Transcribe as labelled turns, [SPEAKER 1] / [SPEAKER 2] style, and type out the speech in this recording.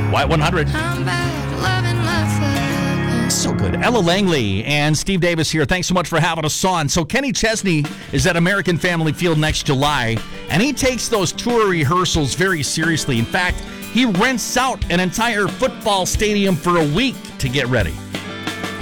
[SPEAKER 1] White 100.
[SPEAKER 2] I'm back, loving life again.
[SPEAKER 1] So good. Ella Langley and Steve Davis here. Thanks so much for having us on. So Kenny Chesney is at American Family Field next July, and he takes those tour rehearsals very seriously. In fact, he rents out an entire football stadium for a week to get ready.